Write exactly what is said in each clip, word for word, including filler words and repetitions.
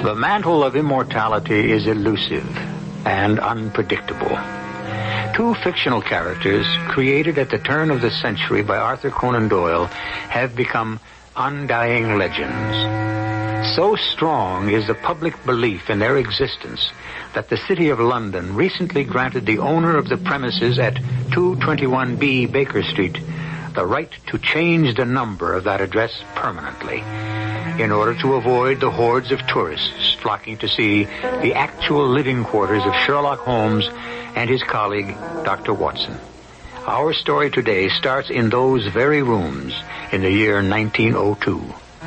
The mantle of immortality is elusive and unpredictable. Two fictional characters created at the turn of the century by Arthur Conan Doyle have become undying legends. So strong is the public belief in their existence that the City of London recently granted the owner of the premises at two twenty-one B Baker Street the right to change the number of that address permanently in order to avoid the hordes of tourists flocking to see the actual living quarters of Sherlock Holmes and his colleague, Doctor Watson. Our story today starts in those very rooms in the year nineteen oh two.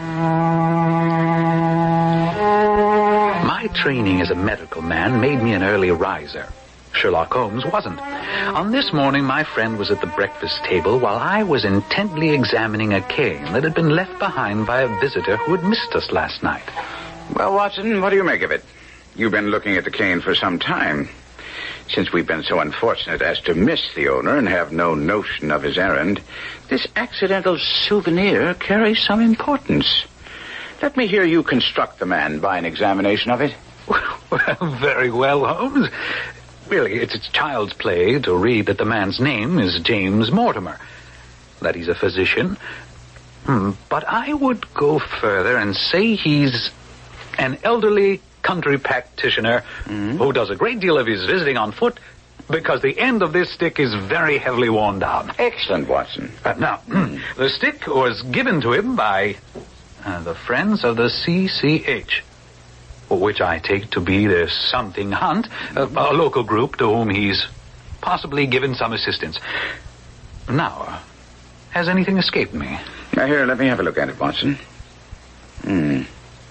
My training as a medical man made me an early riser. Sherlock Holmes wasn't. On this morning, my friend was at the breakfast table while I was intently examining a cane that had been left behind by a visitor who had missed us last night. Well, Watson, what do you make of it? You've been looking at the cane for some time. Since we've been so unfortunate as to miss the owner and have no notion of his errand, this accidental souvenir carries some importance. Let me hear you construct the man by an examination of it. Well, very well, Holmes. Really, it's, it's child's play to read that the man's name is James Mortimer, that he's a physician. Hmm, but I would go further and say he's an elderly country practitioner mm-hmm. who does a great deal of his visiting on foot because the end of this stick is very heavily worn down. Excellent, Watson. Uh, now, the stick was given to him by uh, the Friends of the C C H, which I take to be the Something Hunt, a, a local group to whom he's possibly given some assistance. Now, uh, has anything escaped me? Now, here, let me have a look at it, Watson. Hmm.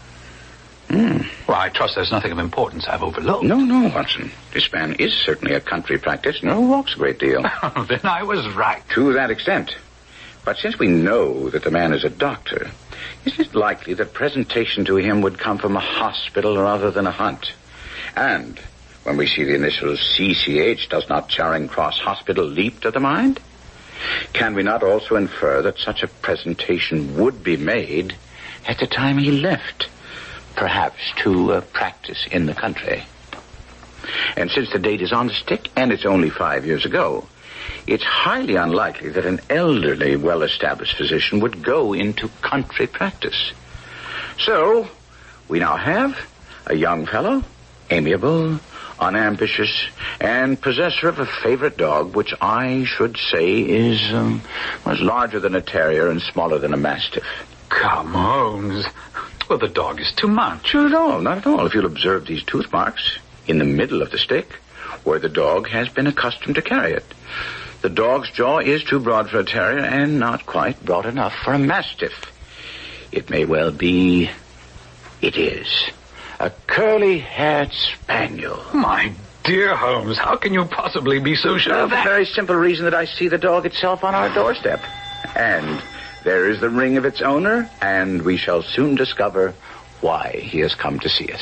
Hmm. Well, I trust there's nothing of importance I've overlooked. No, no, Watson. This man is certainly a country practitioner who walks a great deal. Then I was right. To that extent. But since we know that the man is a doctor, is it likely that presentation to him would come from a hospital rather than a hunt? And when we see the initials C C H, does not Charing Cross Hospital leap to the mind? Can we not also infer that such a presentation would be made at the time he left? Perhaps to uh, practice in the country. And since the date is on the stick, and it's only five years ago, it's highly unlikely that an elderly, well-established physician would go into country practice. So, we now have a young fellow, amiable, unambitious, and possessor of a favorite dog, which I should say is um, was larger than a terrier and smaller than a mastiff. Come, Holmes. Well, the dog is too much. Not at all, not at all. If you'll observe these tooth marks in the middle of the stick, where the dog has been accustomed to carry it. The dog's jaw is too broad for a terrier and not quite broad enough for a mastiff. It may well be... It is. A curly-haired spaniel. My dear Holmes, how can you possibly be so sure Well, of the that? very simple reason that I see the dog itself on our doorstep. And there is the ring of its owner, and we shall soon discover why he has come to see us.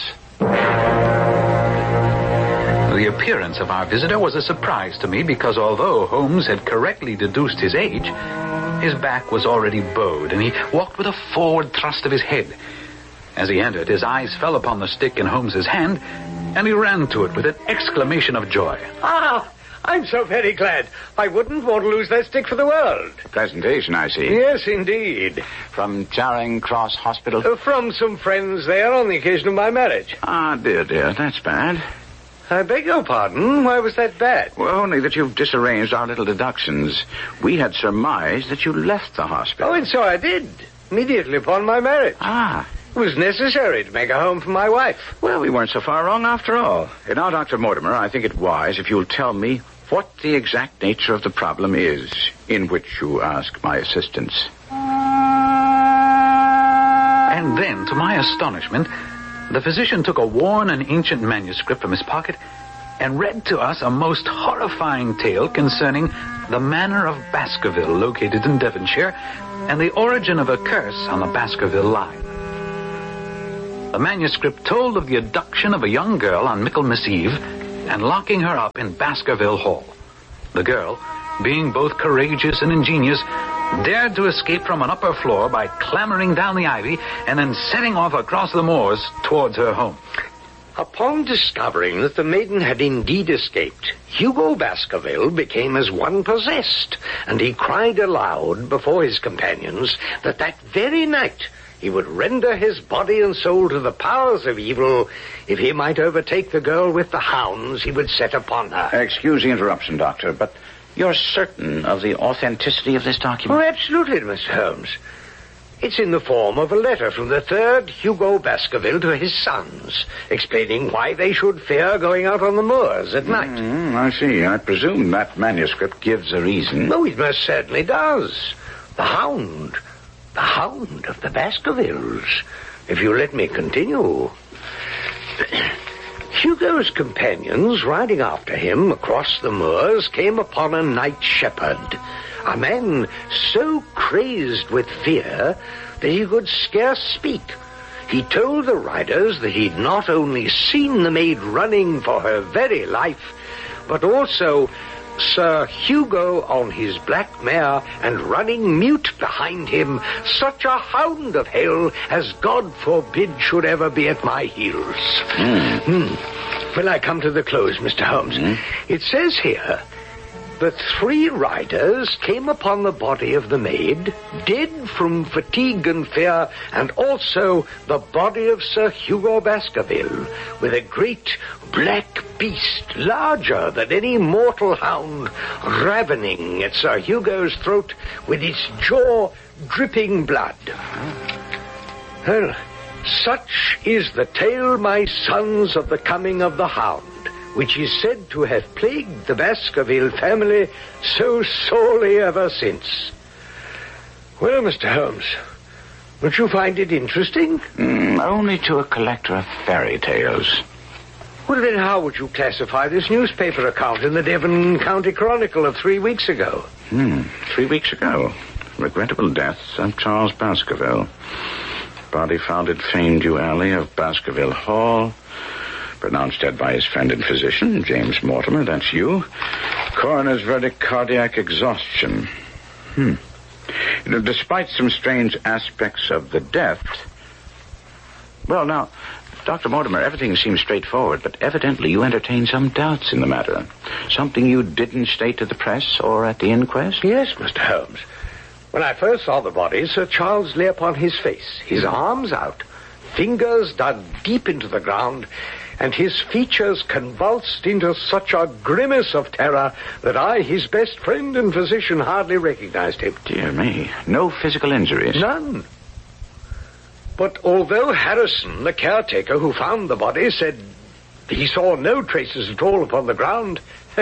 The appearance of our visitor was a surprise to me because although Holmes had correctly deduced his age, his back was already bowed, and he walked with a forward thrust of his head. As he entered, his eyes fell upon the stick in Holmes's hand, and he ran to it with an exclamation of joy. Ah, I'm so very glad. I wouldn't want to lose that stick for the world. Presentation, I see. Yes, indeed. From Charing Cross Hospital? Uh, from some friends there on the occasion of my marriage. Ah, dear, dear, that's bad. I beg your pardon. Why was that bad? Well, only that you've disarranged our little deductions. We had surmised that you left the hospital. Oh, and so I did. Immediately upon my marriage. Ah. It was necessary to make a home for my wife. Well, we weren't so far wrong after all. And now, Doctor Mortimer, I think it wise if you'll tell me what the exact nature of the problem is in which you ask my assistance. And then, to my astonishment, the physician took a worn and ancient manuscript from his pocket and read to us a most horrifying tale concerning the Manor of Baskerville, located in Devonshire, and the origin of a curse on the Baskerville line. The manuscript told of the abduction of a young girl on Michaelmas Eve and locking her up in Baskerville Hall. The girl, being both courageous and ingenious, dared to escape from an upper floor by clambering down the ivy and then setting off across the moors towards her home. Upon discovering that the maiden had indeed escaped, Hugo Baskerville became as one possessed, and he cried aloud before his companions that that very night he would render his body and soul to the powers of evil if he might overtake the girl with the hounds he would set upon her. Excuse the interruption, Doctor, but you're certain of the authenticity of this document? Oh, absolutely, Mister Holmes. It's in the form of a letter from the third Hugo Baskerville to his sons, explaining why they should fear going out on the moors at night. Mm, I see. I presume that manuscript gives a reason. Oh, it most certainly does. The hound. The hound of the Baskervilles. If you let me continue. Hugo's companions, riding after him across the moors, came upon a night shepherd, a man so crazed with fear that he could scarce speak. He told the riders that he'd not only seen the maid running for her very life, but also Sir Hugo on his black mare and running mute behind him, such a hound of hell as God forbid should ever be at my heels. Mm. Hmm. Well, I come to the close, Mister Holmes. Mm. It says here the three riders came upon the body of the maid, dead from fatigue and fear, and also the body of Sir Hugo Baskerville, with a great black beast, larger than any mortal hound, ravening at Sir Hugo's throat with its jaw dripping blood. Well, such is the tale, my sons, of the coming of the hound, which is said to have plagued the Baskerville family so sorely ever since. Well, Mister Holmes, don't you find it interesting? Mm, only to a collector of fairy tales. Well, then how would you classify this newspaper account in the Devon County Chronicle of three weeks ago? Hmm, three weeks ago. Regrettable death of Charles Baskerville. Body found at Famedew Alley of Baskerville Hall. Pronounced dead by his friend and physician, James Mortimer, that's you. Coroner's verdict, cardiac exhaustion. Hmm. You know, despite some strange aspects of the death... Well, now, Doctor Mortimer, everything seems straightforward, but evidently you entertain some doubts in the matter. Something you didn't state to the press or at the inquest? Yes, Mister Holmes. When I first saw the body, Sir Charles lay upon his face, his arms out, fingers dug deep into the ground, and his features convulsed into such a grimace of terror that I, his best friend and physician, hardly recognized him. Dear me, no physical injuries? None. But although Harrison, the caretaker who found the body, said he saw no traces at all upon the ground,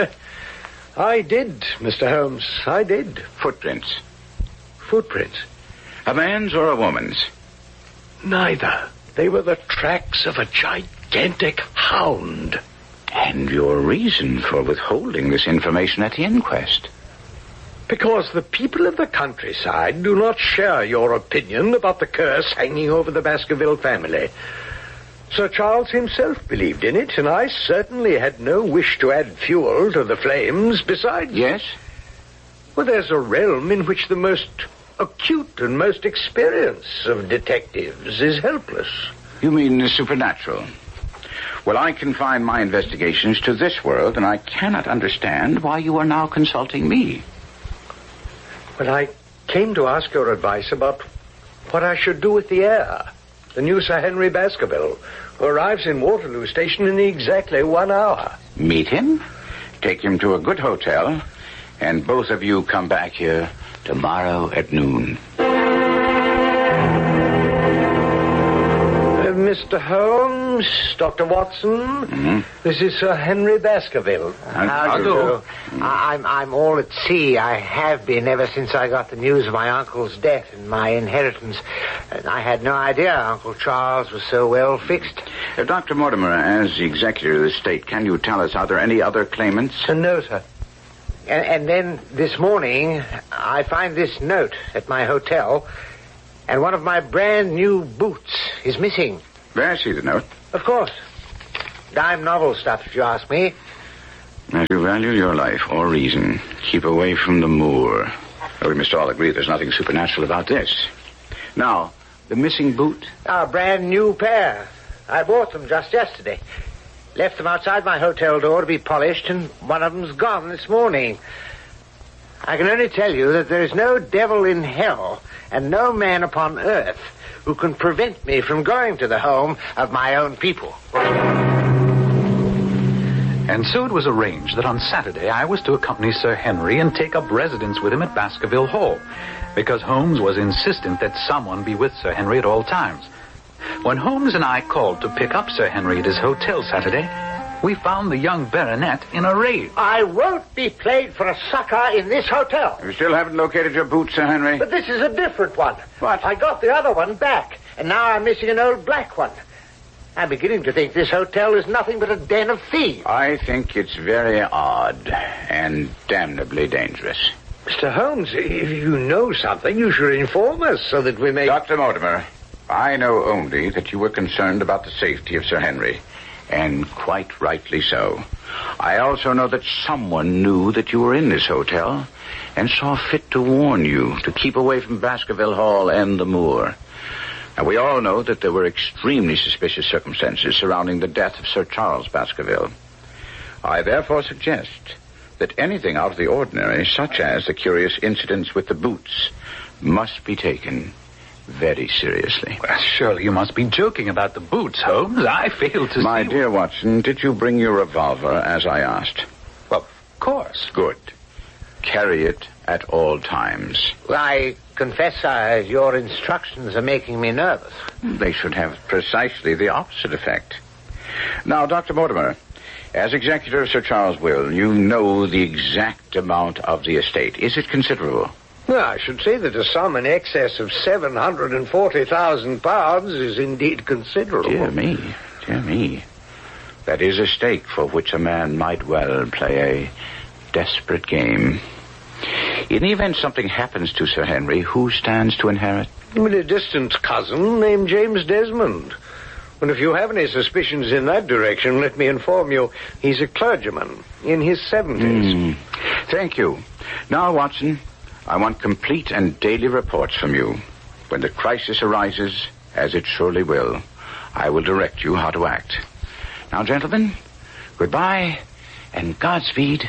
I did, Mister Holmes, I did. Footprints? Footprints? A man's or a woman's? Neither. They were the tracks of a gigantic hound. And your reason for withholding this information at the inquest? Because the people of the countryside do not share your opinion about the curse hanging over the Baskerville family. Sir Charles himself believed in it, and I certainly had no wish to add fuel to the flames. Besides... Yes? Well, there's a realm in which the most acute and most experienced of detectives is helpless. You mean the supernatural? Well, I confine my investigations to this world, and I cannot understand why you are now consulting me. Well, I came to ask your advice about what I should do with the heir, the new Sir Henry Baskerville, who arrives in Waterloo Station in exactly one hour. Meet him, take him to a good hotel, and both of you come back here tomorrow at noon. Uh, Mister Holmes, Doctor Watson, mm-hmm. This is Sir Henry Baskerville. How do you do? I'm, I'm all at sea. I have been ever since I got the news of my uncle's death and my inheritance. And I had no idea Uncle Charles was so well fixed. Uh, Doctor Mortimer, as the executor of the estate, can you tell us, are there any other claimants? Uh, no, sir. And, and then this morning, I find this note at my hotel, and one of my brand new boots is missing. May I see the note? Of course. Dime novel stuff, if you ask me. As you value your life or reason, keep away from the moor. We must all agree there's nothing supernatural about this. Now, the missing boot? A brand new pair. I bought them just yesterday. Left them outside my hotel door to be polished, and one of them's gone this morning. I can only tell you that there is no devil in hell and no man upon earth who can prevent me from going to the home of my own people. And so it was arranged that on Saturday I was to accompany Sir Henry and take up residence with him at Baskerville Hall, because Holmes was insistent that someone be with Sir Henry at all times. When Holmes and I called to pick up Sir Henry at his hotel Saturday, we found the young baronet in a rage. I won't be played for a sucker in this hotel. You still haven't located your boot, Sir Henry? But this is a different one. What? I got the other one back, and now I'm missing an old black one. I'm beginning to think this hotel is nothing but a den of thieves. I think it's very odd and damnably dangerous. Mister Holmes, if you know something, you should inform us so that we may... Doctor Mortimer, I know only that you were concerned about the safety of Sir Henry, and quite rightly so. I also know that someone knew that you were in this hotel and saw fit to warn you to keep away from Baskerville Hall and the moor. And we all know that there were extremely suspicious circumstances surrounding the death of Sir Charles Baskerville. I therefore suggest that anything out of the ordinary, such as the curious incidents with the boots, must be taken very seriously. Well, surely you must be joking about the boots, Holmes. I fail to My see... dear Watson, did you bring your revolver as I asked? Well, of course. Good. Carry it at all times. Well, I confess, uh, your instructions are making me nervous. They should have precisely the opposite effect. Now, Doctor Mortimer, as executor of Sir Charles' will, you know the exact amount of the estate. Is it considerable? Well, I should say that a sum in excess of seven hundred forty thousand pounds is indeed considerable. Dear me, dear me. That is a stake for which a man might well play a desperate game. In the event something happens to Sir Henry, who stands to inherit? A distant cousin named James Desmond. And if you have any suspicions in that direction, let me inform you, he's a clergyman in his seventies. Mm. Thank you. Now, Watson, I want complete and daily reports from you. When the crisis arises, as it surely will, I will direct you how to act. Now, gentlemen, goodbye and Godspeed.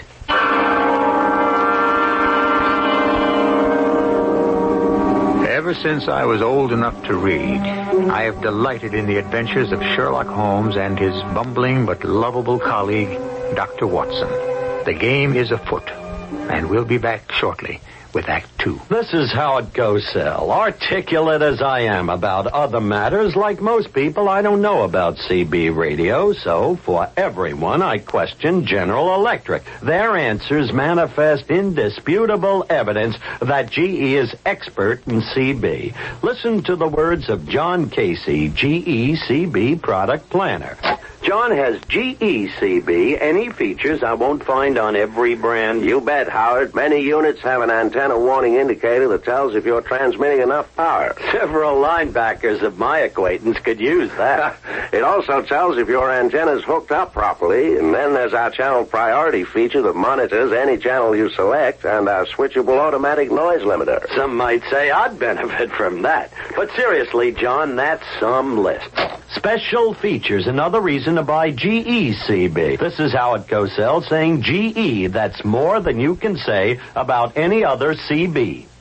Ever since I was old enough to read, I have delighted in the adventures of Sherlock Holmes and his bumbling but lovable colleague, Doctor Watson. The game is afoot, and we'll be back shortly with Act Two. This is how it goes, Sal. Articulate as I am about other matters, like most people, I don't know about C B radio, so for everyone, I question General Electric. Their answers manifest indisputable evidence that G E is expert in C B. Listen to the words of John Casey, G E C B product planner. John has G E C B, any features I won't find on every brand. You bet, Howard. Many units have an antenna warning indicator that tells if you're transmitting enough power. Several linebackers of my acquaintance could use that. It also tells if your antenna's hooked up properly, and then there's our channel priority feature that monitors any channel you select, and our switchable automatic noise limiter. Some might say I'd benefit from that. But seriously, John, that's some list. Special features, another reason to buy G E C B. This is how it goes, Sal, saying G E, that's more than you can say about any other C B.